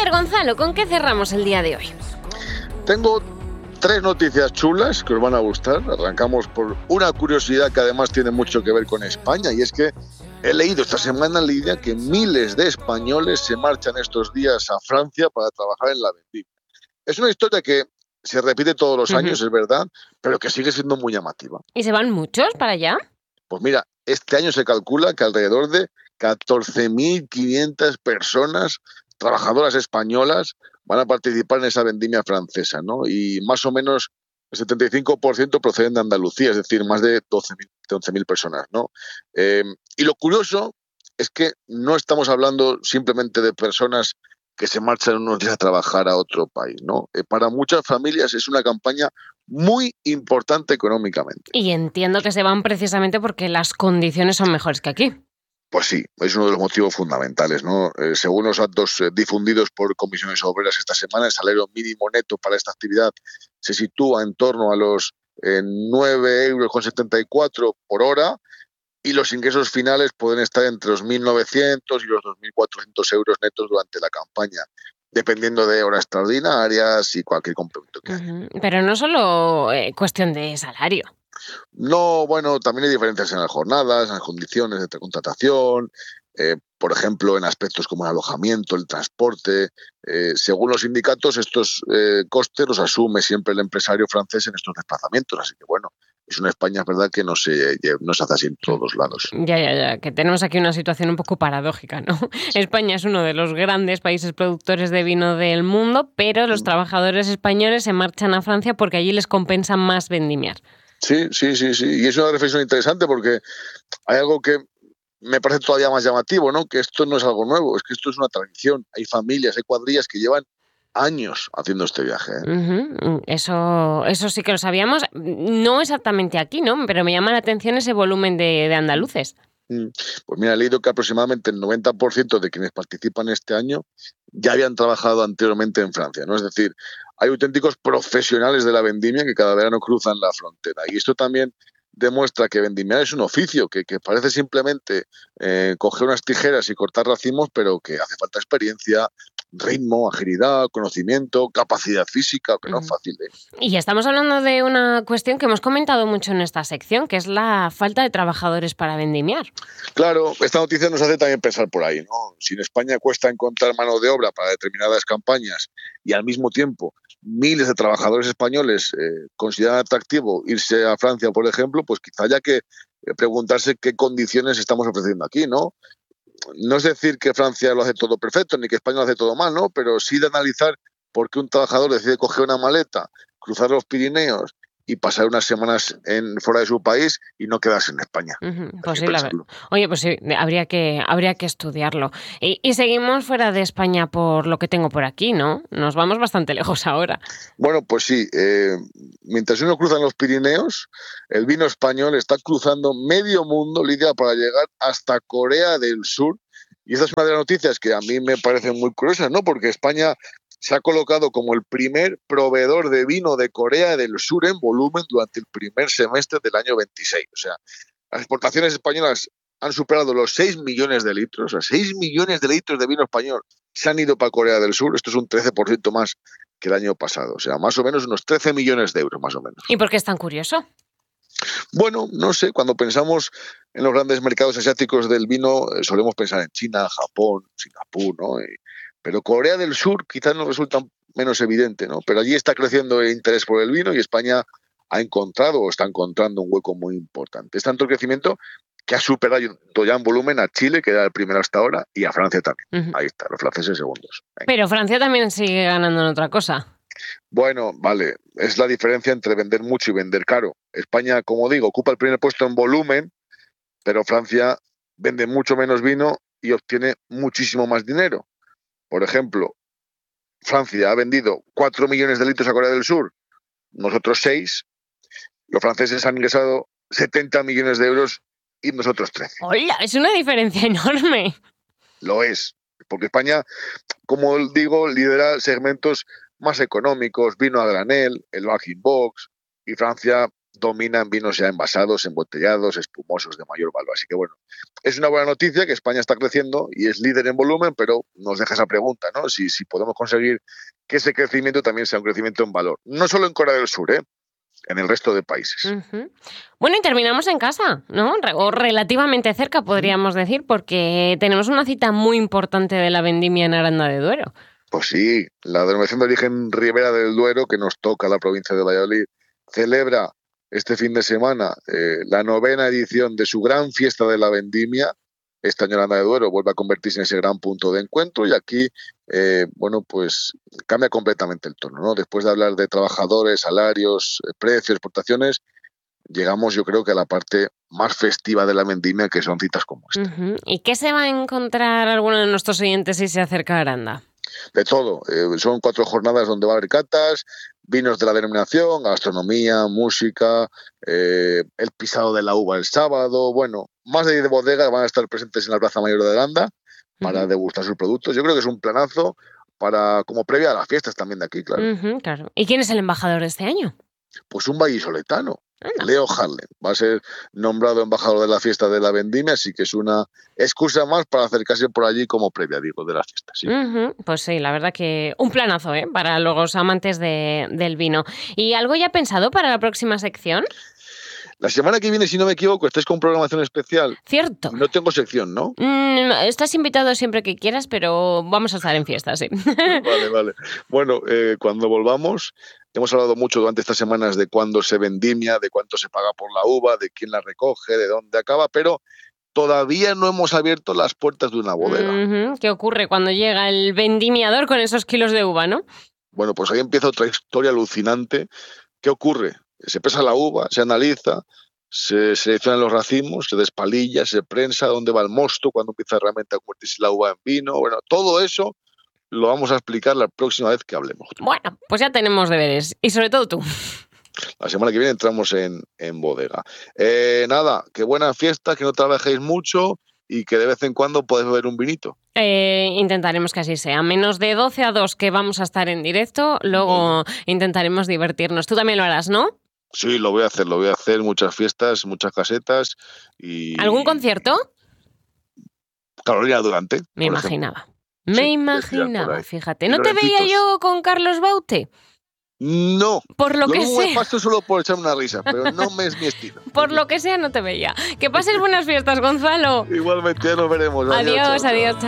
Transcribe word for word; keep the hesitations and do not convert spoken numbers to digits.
ver, Gonzalo, ¿con qué cerramos el día de hoy? Tengo tres noticias chulas que os van a gustar. Arrancamos por una curiosidad que además tiene mucho que ver con España, y es que he leído esta semana, Lidia, que miles de españoles se marchan estos días a Francia para trabajar en la vendimia. Es una historia que se repite todos los años, Uh-huh. es verdad, pero que sigue siendo muy llamativa. ¿Y se van muchos para allá? Pues mira, este año se calcula que alrededor de catorce mil quinientas personas, trabajadoras españolas, van a participar en esa vendimia francesa, ¿no? Y más o menos el setenta y cinco por ciento proceden de Andalucía, es decir, más de doce mil personas, ¿no? Eh, y lo curioso es que no estamos hablando simplemente de personas que se marchan unos días a trabajar a otro país, ¿no? Eh, para muchas familias es una campaña muy importante económicamente. Y entiendo que se van precisamente porque las condiciones son mejores que aquí. Pues sí, es uno de los motivos fundamentales, ¿no? Eh, según los datos eh, difundidos por comisiones obreras esta semana, el salario mínimo neto para esta actividad se sitúa en torno a los eh, nueve euros con setenta y cuatro por hora, y los ingresos finales pueden estar entre los mil novecientos y los dos mil cuatrocientos euros netos durante la campaña, dependiendo de horas extraordinarias y cualquier complemento que haya. Uh-huh. Pero no solo eh, cuestión de salario. No, bueno, también hay diferencias en las jornadas, en las condiciones de contratación, eh, por ejemplo, en aspectos como el alojamiento, el transporte. Eh, según los sindicatos, estos eh, costes los asume siempre el empresario francés en estos desplazamientos. Así que, bueno, es una España, es verdad, que no se, no se hace así en todos lados. Ya, ya, ya, que tenemos aquí una situación un poco paradójica, ¿no? España es uno de los grandes países productores de vino del mundo, pero los trabajadores españoles se marchan a Francia porque allí les compensa más vendimiar. Sí, sí, sí, sí. Y es una reflexión interesante porque hay algo que me parece todavía más llamativo, ¿no? Que esto no es algo nuevo, es que esto es una tradición. Hay familias, hay cuadrillas que llevan años haciendo este viaje, ¿eh? Uh-huh. Eso, eso sí que lo sabíamos. No exactamente aquí, ¿no? Pero me llama la atención ese volumen de, de andaluces. Pues mira, he leído que aproximadamente el noventa por ciento de quienes participan este año ya habían trabajado anteriormente en Francia, ¿no? Es decir, hay auténticos profesionales de la vendimia que cada verano cruzan la frontera. Y esto también demuestra que vendimiar es un oficio, que, que parece simplemente eh, coger unas tijeras y cortar racimos, pero que hace falta experiencia, ritmo, agilidad, conocimiento, capacidad física, que no es fácil, ¿eh? Y estamos hablando de una cuestión que hemos comentado mucho en esta sección, que es la falta de trabajadores para vendimiar. Claro, esta noticia nos hace también pensar por ahí, ¿no? Si en España cuesta encontrar mano de obra para determinadas campañas y al mismo tiempo miles de trabajadores españoles eh, consideran atractivo irse a Francia, por ejemplo, pues quizá haya que preguntarse qué condiciones estamos ofreciendo aquí, ¿no? No es decir que Francia lo hace todo perfecto, ni que España lo hace todo mal, ¿no? Pero sí de analizar por qué un trabajador decide coger una maleta, cruzar los Pirineos y pasar unas semanas en fuera de su país y no quedarse en España. Uh-huh. Pues sí, la... Oye, pues sí, habría que, habría que estudiarlo. Y, y seguimos fuera de España por lo que tengo por aquí, ¿no? Nos vamos bastante lejos ahora. Bueno, pues sí. Eh, mientras uno cruza en los Pirineos, el vino español está cruzando medio mundo, Lidia, para llegar hasta Corea del Sur. Y esta es una de las noticias que a mí me parecen muy curiosas, ¿no? Porque España se ha colocado como el primer proveedor de vino de Corea del Sur en volumen durante el primer semestre del año veintiséis. O sea, las exportaciones españolas han superado los seis millones de litros. O sea, seis millones de litros de vino español se han ido para Corea del Sur. Esto es un trece por ciento más que el año pasado. O sea, más o menos unos trece millones de euros, más o menos. ¿Y por qué es tan curioso? Bueno, no sé, cuando pensamos en los grandes mercados asiáticos del vino, eh, solemos pensar en China, Japón, Singapur, ¿no? Y, pero Corea del Sur quizás nos resulta menos evidente, ¿no? Pero allí está creciendo el interés por el vino y España ha encontrado o está encontrando un hueco muy importante. Es tanto el crecimiento que ha superado ya en volumen a Chile, que era el primero hasta ahora, y a Francia también. Uh-huh. Ahí está, los franceses segundos. Venga. Pero Francia también sigue ganando en otra cosa. Bueno, vale, es la diferencia entre vender mucho y vender caro. España, como digo, ocupa el primer puesto en volumen, pero Francia vende mucho menos vino y obtiene muchísimo más dinero. Por ejemplo, Francia ha vendido cuatro millones de litros a Corea del Sur, nosotros seis. Los franceses han ingresado setenta millones de euros y nosotros trece. ¡Hola! Es una diferencia enorme. Lo es, porque España, como digo, lidera segmentos más económicos, vino a granel, el bag in box, y Francia dominan vinos ya envasados, embotellados, espumosos de mayor valor. Así que bueno, es una buena noticia que España está creciendo y es líder en volumen, pero nos deja esa pregunta, ¿no? Si, si podemos conseguir que ese crecimiento también sea un crecimiento en valor. No solo en Corea del Sur, ¿eh? En el resto de países. Uh-huh. Bueno, y terminamos en casa, ¿no? O relativamente cerca, podríamos decir, porque tenemos una cita muy importante de la vendimia en Aranda de Duero. Pues sí, la denominación de origen Ribera del Duero, que nos toca a la provincia de Valladolid, celebra este fin de semana eh, la novena edición de su gran fiesta de la vendimia. Este año Aranda de Duero vuelve a convertirse en ese gran punto de encuentro y aquí, eh, bueno, pues cambia completamente el tono, ¿no? Después de hablar de trabajadores, salarios, eh, precios, exportaciones, llegamos yo creo que a la parte más festiva de la vendimia, que son citas como esta. Uh-huh. ¿Y qué se va a encontrar alguno de nuestros oyentes si se acerca a Aranda? De todo. Eh, son cuatro jornadas donde va a haber catas, vinos de la denominación, gastronomía, música, eh, el pisado de la uva el sábado. Bueno, más de diez bodegas van a estar presentes en la Plaza Mayor de Aranda para uh-huh. degustar sus productos. Yo creo que es un planazo para como previa a las fiestas también de aquí, claro. Uh-huh, claro. ¿Y quién es el embajador de este año? Pues un vallisoletano. Leo Harlem va a ser nombrado embajador de la fiesta de la vendimia, así que es una excusa más para acercarse por allí como previa, digo, de la fiesta. Sí. Uh-huh. Pues sí, la verdad que un planazo, ¿eh? Para los amantes de, del vino. ¿Y algo ya pensado para la próxima sección? La semana que viene, si no me equivoco, estáis con programación especial. Cierto. No tengo sección, ¿no? Mm, estás invitado siempre que quieras, pero vamos a estar en fiesta, sí. Vale, vale. Bueno, eh, cuando volvamos, hemos hablado mucho durante estas semanas de cuándo se vendimia, de cuánto se paga por la uva, de quién la recoge, de dónde acaba, pero todavía no hemos abierto las puertas de una bodega. Uh-huh. ¿Qué ocurre cuando llega el vendimiador con esos kilos de uva, no? Bueno, pues ahí empieza otra historia alucinante. ¿Qué ocurre? Se pesa la uva, se analiza, se seleccionan los racimos, se despalilla, se prensa, dónde va el mosto, cuándo empieza realmente a convertirse la uva en vino. Bueno, todo eso lo vamos a explicar la próxima vez que hablemos. Bueno, pues ya tenemos deberes, y sobre todo tú. La semana que viene entramos en, en bodega. Eh, nada, que buena fiesta, que no trabajéis mucho y que de vez en cuando podéis beber un vinito. Eh, intentaremos que así sea. Menos de doce a dos que vamos a estar en directo, luego bueno. intentaremos divertirnos. Tú también lo harás, ¿no? Sí, lo voy a hacer, lo voy a hacer. Muchas fiestas, muchas casetas y... ¿Algún concierto? Carolina Durante. Me imaginaba. Ejemplo. Me sí, imaginaba, fíjate. ¿No te veía yo con Carlos Baute? No. Por lo, lo que sea. Paso solo por echarme una risa, pero no me es mi estilo. Por lo que sea, no te veía. Que pases buenas fiestas, Gonzalo. Igualmente, ya nos veremos. Adiós, adiós. Chao.